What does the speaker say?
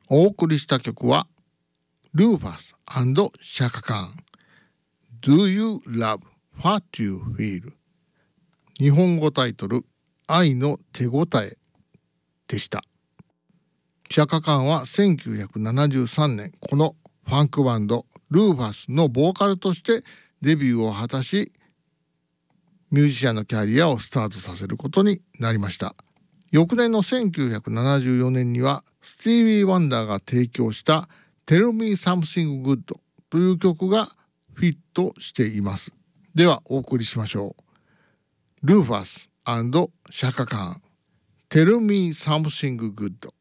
お送りした曲はルーファス&シャカカーン Do You Love What You Feel、 日本語タイトル愛の手応えでした。シャカカーンは1973年このファンクバンドルーファスのボーカルとしてデビューを果たし、ミュージシャンのキャリアをスタートさせることになりました。翌年の1974年にはスティービー・ワンダーが提供した「Tell Me Something Good」という曲がフィットしています。ではお送りしましょう。ルーファス&シャカカーン Tell Me Something Good。